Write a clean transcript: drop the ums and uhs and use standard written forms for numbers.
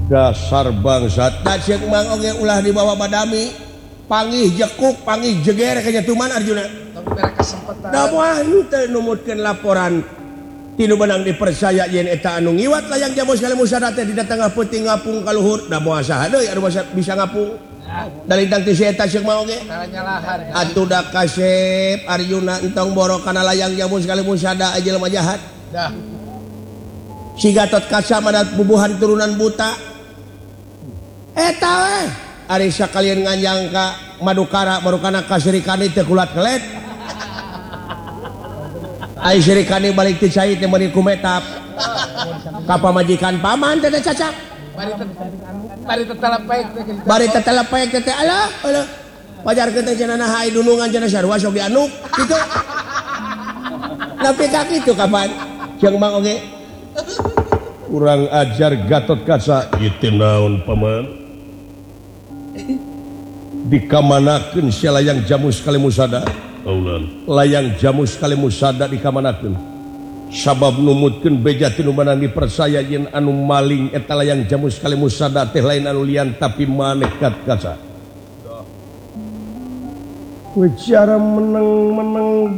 dasar bangsa ulah dibawa badami panggih jekuk panggih jeger kenyatuman Arjuna numutkan laporan tinu benang dipercaya yen eta anu ngiwat layang jamu sekali musada teh di tengah peuting ngapung kaluhur da moal saha deui anu bisa ngapung dalintang ti si eta ceuk mah oge atuh da kasep Arjuna entong boro kana layang jamu sekali musada aja lemah jahat dah si Gatot Kaca mana bubuhan turunan buta eta we ari sakalian nganyangka Madukara baru kana kasirikani teh kulat kelet ai sirikani balik ti cai teh meuni kumetap ka pamajikan paman teh cacak bari tetelepek teh alah pajar teh cenah hai dunungan cenah sarua sok dianuk kitu nepi ka kitu kapan jeung mang oge kurang ajar Gatot Kaca ieu naon paman dikamanakeun sia layang jamu sekali musada layang jamu sekali musada dikamanakeun sabab numutkeun beja tinu manang dipercaya yen anu maling eta layang jamu sekali musada teh lain anu lian tapi maneh Gatot Kaca we cara menang